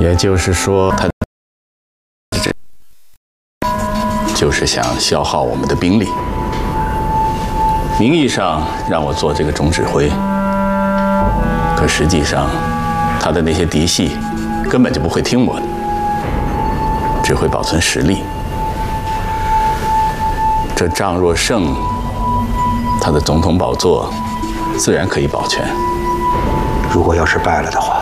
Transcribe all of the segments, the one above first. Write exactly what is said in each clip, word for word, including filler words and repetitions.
也就是说，他就是想消耗我们的兵力。名义上让我做这个总指挥，可实际上，他的那些嫡系根本就不会听我的，只会保存实力。这仗若胜，他的总统宝座自然可以保全。 如果要是败了的话，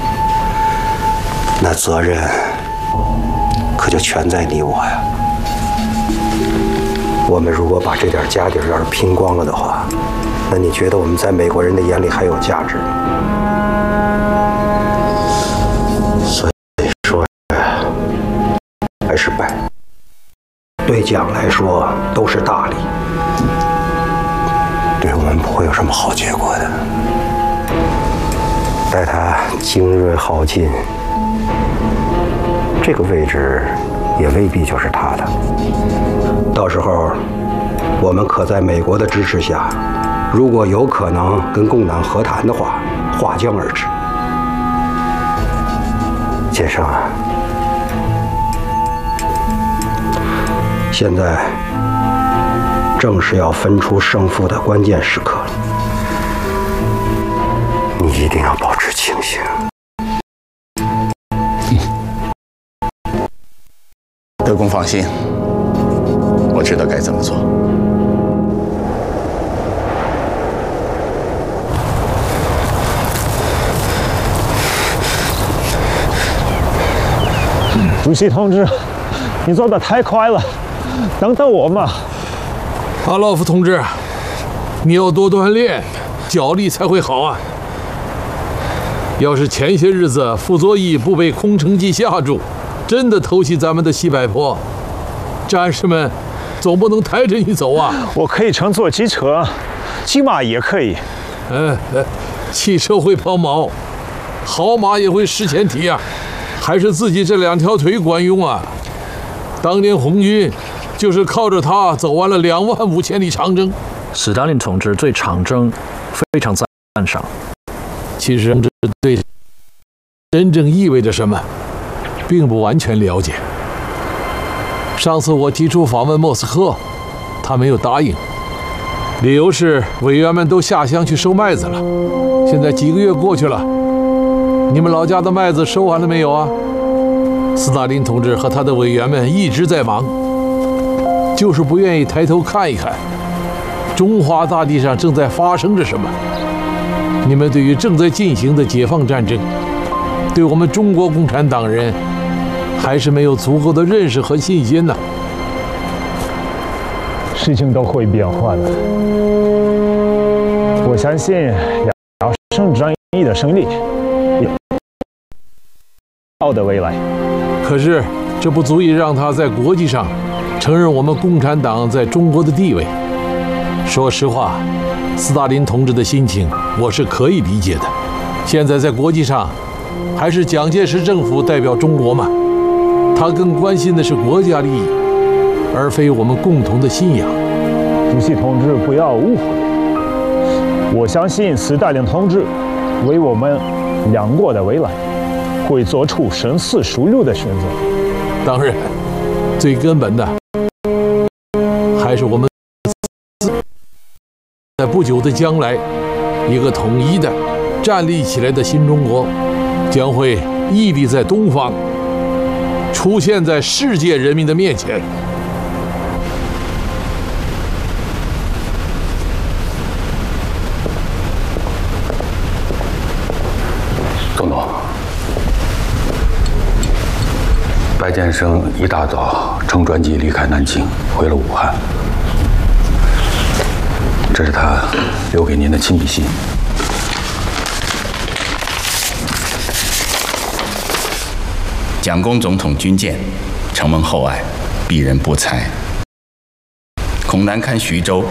那责任可就全在你我呀。我们如果把这点家底要是拼光了的话，那你觉得我们在美国人的眼里还有价值吗？所以说，还是败，对蒋来说都是大礼，对我们不会有什么好结果的。待他精锐耗尽，这个位置也未必就是他的。到时候，我们可在美国的支持下，如果有可能跟共党和谈的话，划江而治。建生啊，现在正是要分出胜负的关键时刻了，你一定要保持清醒。 德公放心，我知道该怎么做。 主席同志，你做的太快了，等等我嘛。 阿洛夫同志，你要多锻炼，脚力才会好啊。要是前些日子傅作义不被空城计吓住，真的偷袭咱们的西柏坡，战士们总不能抬着你走啊！ 我可以乘坐机车，骑马也可以。 嗯，汽车会抛锚，好马也会失前蹄啊，还是自己这两条腿管用啊！当年红军就是靠着它走完了两万五千里长征。 斯大林同志对长征非常赞赏。 其实这对真正意味着什么，并不完全了解。上次我提出访问莫斯科，他没有答应，理由是委员们都下乡去收麦子了。现在几个月过去了，你们老家的麦子收完了没有啊？斯大林同志和他的委员们一直在忙，就是不愿意抬头看一看中华大地上正在发生着什么。你们对于正在进行的解放战争，对我们中国共产党人还是没有足够的认识和信心呢。 事情都会变化的，我相信要胜仗义的胜利，好的未来。 可是这不足以让他在国际上承认我们共产党在中国的地位。说实话，斯大林同志的心情我是可以理解的。现在在国际上，还是蒋介石政府代表中国嘛，他更关心的是国家利益，而非我们共同的信仰。 主席同志不要误会，我相信斯大林同志为我们两国的未来会做出深思熟虑的选择。 当然，最根本的还是我们在不久的将来，一个统一的站立起来的新中国将会屹立在东方，出现在世界人民的面前。 总统，白建生一大早乘专机离开南京，回了武汉。这是他留给您的亲笔信。蒋公总统军舰，承蒙厚爱，鄙人不才，恐难堪徐州。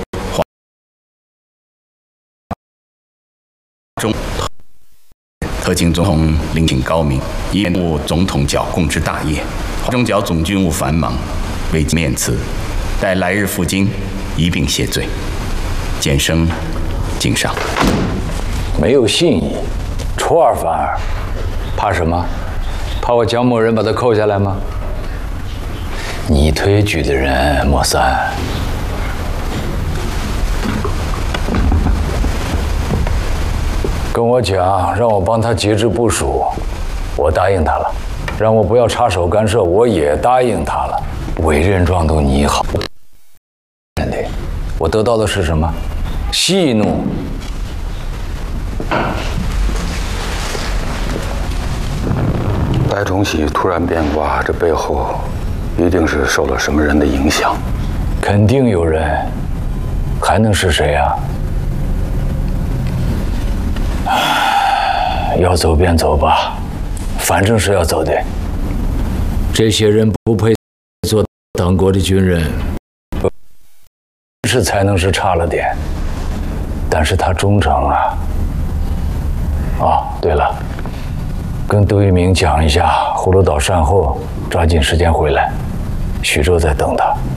中特请总统领请高明，以便务总统剿共之大业。中剿总军务繁忙，未尽面辞，待来日赴京，一并谢罪。简生敬上。 没有信义，出尔反尔，怕什么？ 怕我蒋某人把他扣下来吗？你推举的人，莫三，跟我讲，让我帮他节制部署，我答应他了；让我不要插手干涉，我也答应他了。委任状都拟好，我得到的是什么？戏怒。 白崇禧突然变卦，这背后一定是受了什么人的影响。 肯定有人，还能是谁啊？要走便走吧，反正是要走的。这些人不配做党国的军人，是才能是差了点，但是他忠诚啊。哦，对了，跟窦一鸣讲一下，葫芦岛善后，抓紧时间回来，徐州在等他。